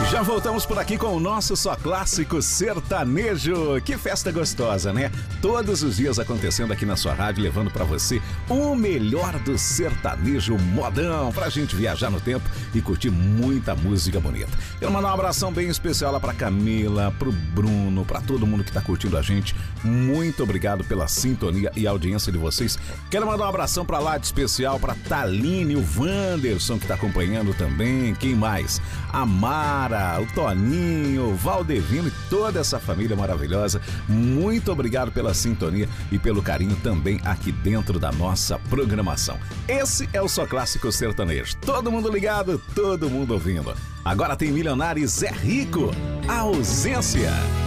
Já voltamos por aqui com o nosso Só Clássico Sertanejo. Que festa gostosa, né? Todos os dias acontecendo aqui na sua rádio, levando pra você o melhor do sertanejo modão, pra gente viajar no tempo e curtir muita música bonita. Quero mandar um abração bem especial lá pra Camila, pro Bruno, pra todo mundo que tá curtindo a gente. Muito obrigado pela sintonia e audiência de vocês. Quero mandar um abração pra lá de especial pra Taline, o Wanderson que tá acompanhando também. Quem mais? A Mara, o Toninho, o Valdevino e toda essa família maravilhosa. Muito obrigado pela sintonia e pelo carinho também aqui dentro da nossa programação. Esse é o Só Clássico Sertanejo. Todo mundo ligado, todo mundo ouvindo. Agora tem Milionário e Zé Rico, A Ausência.